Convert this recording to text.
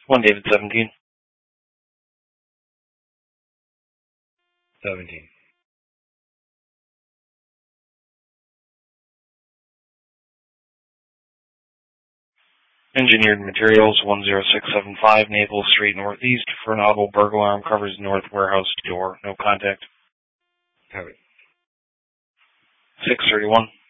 1 David 17. 17. Engineered Materials 10675 Naval Street Northeast for an auto burglar alarm covers north warehouse door. No contact. Copy. 631.